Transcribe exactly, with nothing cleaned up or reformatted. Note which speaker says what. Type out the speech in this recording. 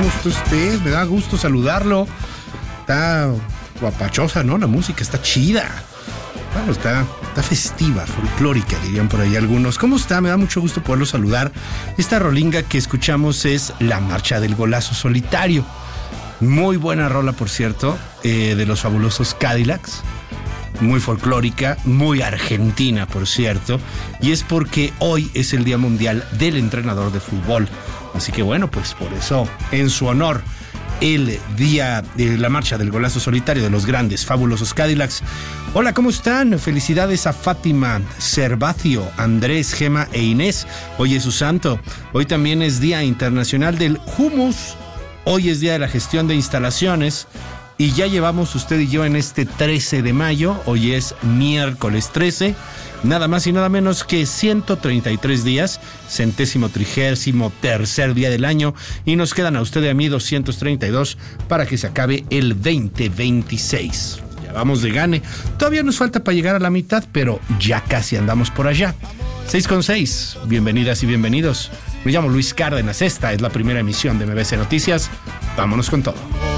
Speaker 1: ¿Cómo está usted? Me da gusto saludarlo. Está guapachosa, ¿no? La música está chida. Bueno, está, está festiva, folclórica, dirían por ahí algunos. ¿Cómo está? Me da mucho gusto poderlo saludar. Esta rolinga que escuchamos es La Marcha del Golazo Solitario. Muy buena rola, por cierto, eh, de los fabulosos Cadillacs. Muy folclórica, muy argentina, por cierto. Y es porque hoy es el Día Mundial del Entrenador de Fútbol. Así que bueno, pues por eso, en su honor, el día de la Marcha del Golazo Solitario de los grandes, fabulosos Cadillacs. Hola, ¿cómo están? Felicidades a Fátima, Servacio, Andrés, Gema e Inés. Hoy es su santo. Hoy también es Día Internacional del Hummus. Hoy es Día de la Gestión de Instalaciones. Y ya llevamos usted y yo en este trece de mayo. Hoy es miércoles trece. Nada más y nada menos que ciento treinta y tres días, centésimo trigésimo tercer día del año, y nos quedan a usted y a mí doscientos treinta y dos para que se acabe el veinte veintiséis. Ya vamos de gane. Todavía nos falta para llegar a la mitad, pero ya casi andamos por allá. seis con seis. Bienvenidas y bienvenidos. Me llamo Luis Cárdenas. Esta es la primera emisión de M B C Noticias. Vámonos con todo.